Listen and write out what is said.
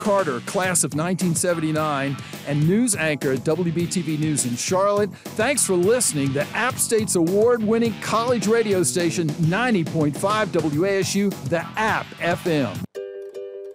Carter, class of 1979, and news anchor at WBTV News in Charlotte. Thanks for listening to App State's award-winning college radio station, 90.5 WASU, The App FM.